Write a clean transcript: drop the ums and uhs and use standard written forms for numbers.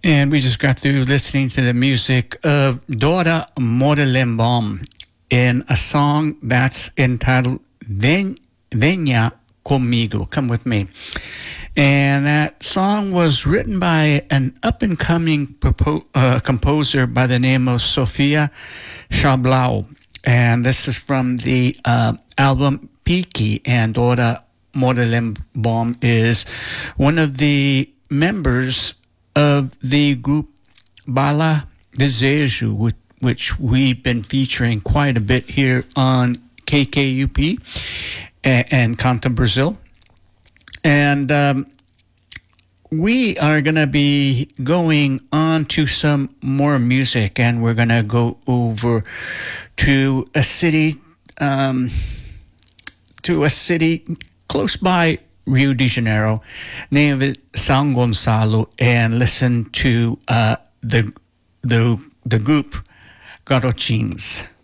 And we just got through listening to the music of Dora Morelenbaum in a song that's entitled Venha Conmigo, Come With Me. And that song was written by an up-and-coming composer by the name of Sofia Schaublau. And this is from the album Piki, and Dora Morelenbaum is one of the members of the group Bala Desejo, which we've been featuring quite a bit here on KKUP and Canta Brazil. And we are going to be going on to some more music, and we're going to go over to a city close by Rio de Janeiro, named São Gonçalo, and listen to the group Garotinhos.